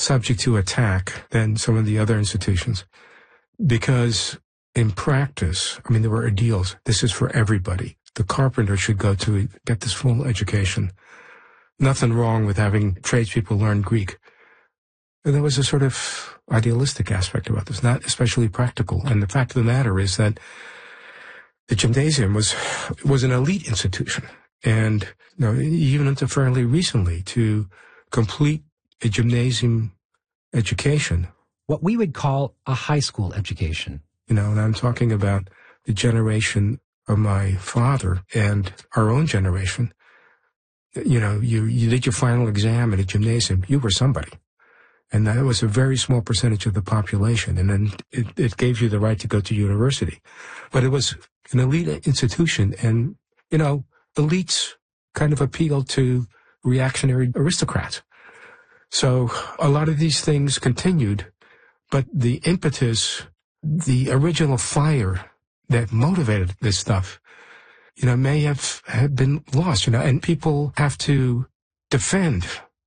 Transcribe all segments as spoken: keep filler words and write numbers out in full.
subject to attack than some of the other institutions. Because in practice, I mean, there were ideals. This is for everybody. The carpenter should go to get this full education. Nothing wrong with having tradespeople learn Greek. And there was a sort of idealistic aspect about this, not especially practical. And the fact of the matter is that the gymnasium was was an elite institution. And you know, even until fairly recently, to complete a gymnasium education, what we would call a high school education. You know, and I'm talking about the generation of my father and our own generation. You know, you, you did your final exam at a gymnasium, you were somebody. And that was a very small percentage of the population. And then it, it gave you the right to go to university. But it was an elite institution. And, you know, elites kind of appealed to reactionary aristocrats. So a lot of these things continued. But the impetus, the original fire that motivated this stuff, you know, may have, have been lost, you know, and people have to defend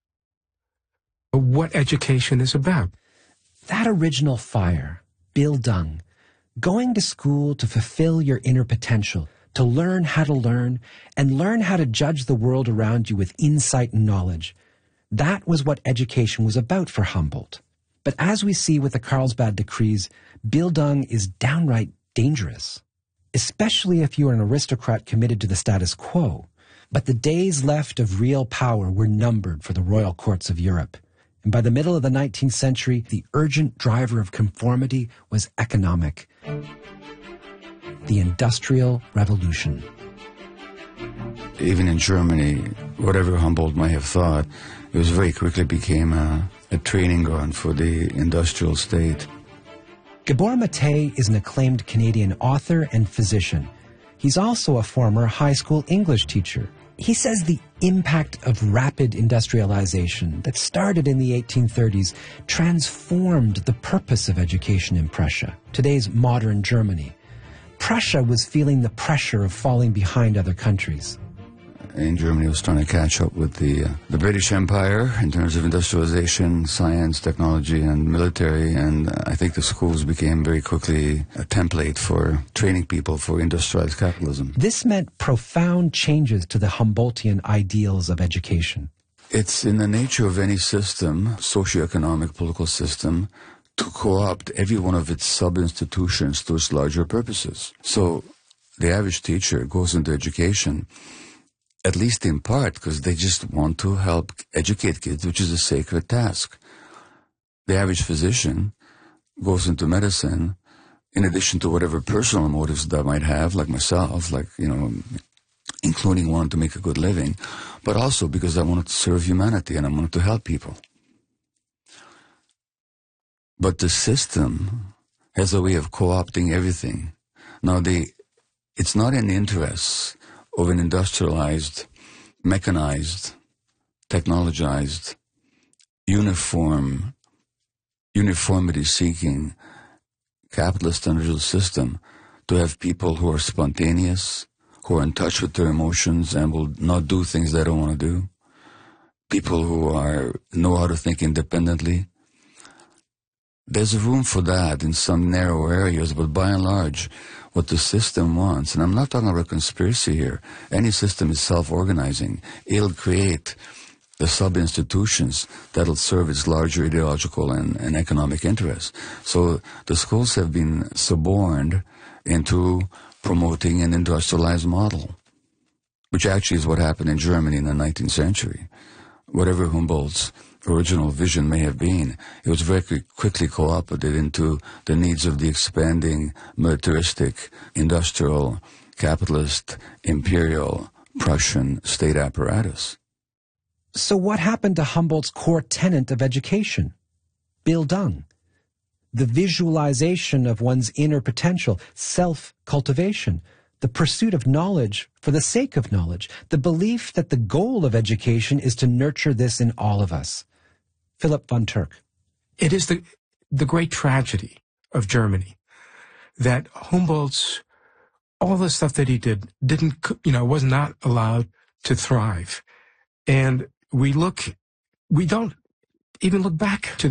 what education is about. That original fire, Bildung, going to school to fulfill your inner potential, to learn how to learn, and learn how to judge the world around you with insight and knowledge. That was what education was about for Humboldt. But as we see with the Carlsbad Decrees, Bildung is downright dangerous, especially if you are an aristocrat committed to the status quo. But the days left of real power were numbered for the royal courts of Europe. And by the middle of the nineteenth century, the urgent driver of conformity was economic. The Industrial Revolution. Even in Germany, whatever Humboldt might have thought, it was very quickly became a, a training ground for the industrial state. Gabor Mate is an acclaimed Canadian author and physician. He's also a former high school English teacher. He says the impact of rapid industrialization that started in the eighteen thirties transformed the purpose of education in Prussia, today's modern Germany. Prussia was feeling the pressure of falling behind other countries. And Germany was trying to catch up with the, uh, the British Empire in terms of industrialization, science, technology, and military. And uh, I think the schools became very quickly a template for training people for industrialized capitalism. This meant profound changes to the Humboldtian ideals of education. It's in the nature of any system, socioeconomic, political system, to co-opt every one of its sub-institutions to its larger purposes. So the average teacher goes into education at least in part because they just want to help educate kids, which is a sacred task. The average physician goes into medicine in addition to whatever personal motives that might have, like myself, like, you know, including wanting to make a good living, but also because I wanted to serve humanity and I wanted to help people. But the system has a way of co-opting everything. Now, the, it's not in the interests of an industrialized, mechanized, technologized, uniform, uniformity-seeking capitalist industrial system to have people who are spontaneous, who are in touch with their emotions and will not do things they don't want to do, people who are know how to think independently. There's room for that in some narrow areas, but by and large, what the system wants, and I'm not talking about conspiracy here, any system is self-organizing. It'll create the sub-institutions that'll serve its larger ideological and, and economic interests. So the schools have been suborned into promoting an industrialized model, which actually is what happened in Germany in the nineteenth century. Whatever Humboldt's original vision may have been, it was very quickly co-opted into the needs of the expanding militaristic, industrial, capitalist, imperial, Prussian state apparatus. So what happened to Humboldt's core tenet of education? Bildung. The visualization of one's inner potential, self-cultivation, the pursuit of knowledge for the sake of knowledge, the belief that the goal of education is to nurture this in all of us. Philip von Turk. It is the the great tragedy of Germany that Humboldt's, all the stuff that he did, didn't, you know, was not allowed to thrive. And we look, we don't even look back to